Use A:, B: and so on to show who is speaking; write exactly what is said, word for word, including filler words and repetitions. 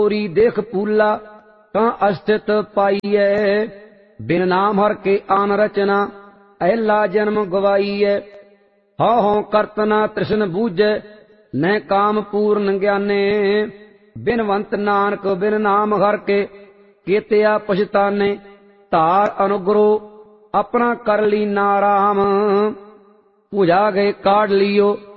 A: होरी देख फूला कहाँ अस्थित पाइयै। बिन नाम हर के आन रचना अहला जन्म गवाइयै। हौ हौ करतना तृष्ण बूझै न काम पूर्ण ज्ञाने। बिनवंत नानक बिन नाम हर के केतया पछताने। धार अनुग्रह अपना कर लीना राम पूजा गए काढ़ लियो